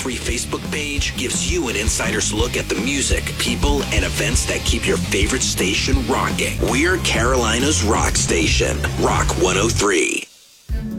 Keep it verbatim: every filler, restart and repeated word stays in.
free Facebook page gives you an insider's look at the music, people, and events that keep your favorite station rocking. We're Carolina's rock station, Rock one oh three.